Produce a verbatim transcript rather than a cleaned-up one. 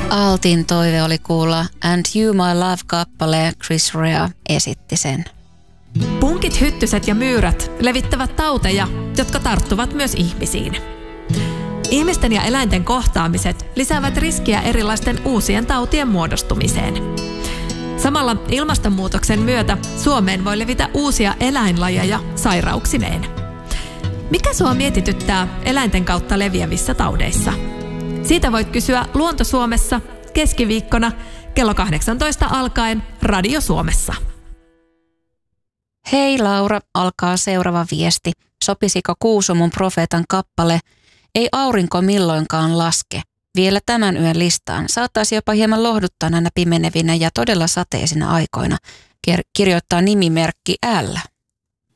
Altin toive oli kuulla And You My Love-kappale, Chris Rea esitti sen. Punkit, hyttyset ja myyrät levittävät tauteja, jotka tarttuvat myös ihmisiin. Ihmisten ja eläinten kohtaamiset lisäävät riskiä erilaisten uusien tautien muodostumiseen. Samalla ilmastonmuutoksen myötä Suomeen voi levitä uusia eläinlajeja sairauksineen. Mikä sua mietityttää eläinten kautta leviävissä taudeissa? Siitä voit kysyä Luonto Suomessa keskiviikkona kello kahdeksantoista alkaen Radio Suomessa. Hei Laura, alkaa seuraava viesti. Sopisiko Kuusamon profeetan kappale Ei aurinko milloinkaan laske? Vielä tämän yön listaan. Saattaisi jopa hieman lohduttaa näinä pimenevinä ja todella sateisina aikoina. Kirjoittaa nimimerkki L.